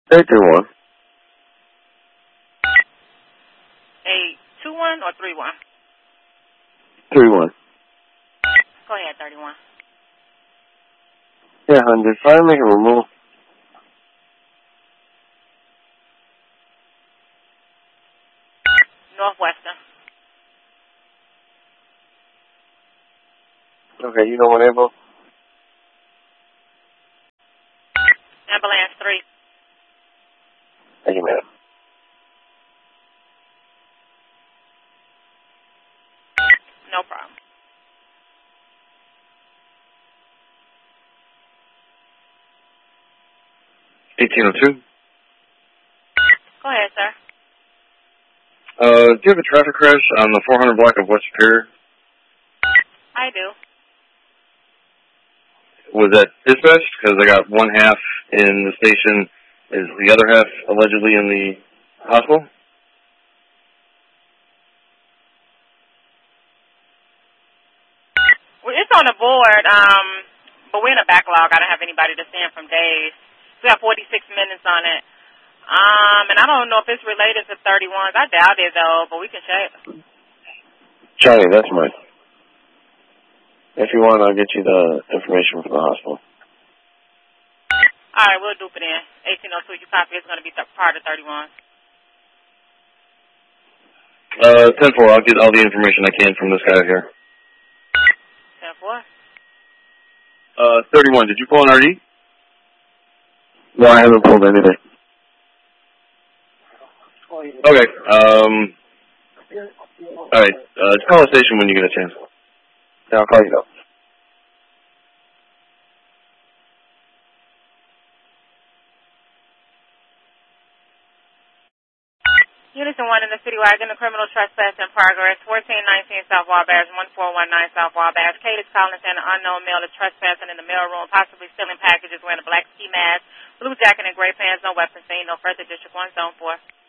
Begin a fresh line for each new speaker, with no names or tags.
831.
821 or 31?
31.
Go ahead, 31.
Yeah, hon, did fire make a removal?
Northwestern.
Okay, you know when April?
Ambulance 3.
Thank you, ma'am.
No problem.
$1802.
Go ahead, sir.
Do you have a traffic crash on the 400 block of West Superior?
I do.
Was that dispatched? Because I got one half in the station. Is the other half allegedly in the hospital?
Well, it's on the board, but we're in a backlog. I don't have anybody to stand from days. We have 46 minutes on it. And I don't know if it's related to 31s. I doubt it, though, but we can check.
Charlie, that's mine. If you want, I'll get you the information from the hospital.
All right, we'll dupe it in. 1802, you copy. It's going to be part of 31.
10-4, I'll get all the information I can from this guy here.
10-4.
31, did you pull an RD?
No, I haven't pulled anything.
Okay, alright, call the station when you get a chance.
Yeah, I'll call you up.
Unison 1 in the city wagon, the criminal trespass in progress, 1419 South Wabash, 1419 South Wabash. Kate is calling saying an unknown male is trespassing in the mailroom, possibly stealing packages, wearing a black ski mask, blue jacket and gray pants, no weapons seen, no further District 1 Zone 4.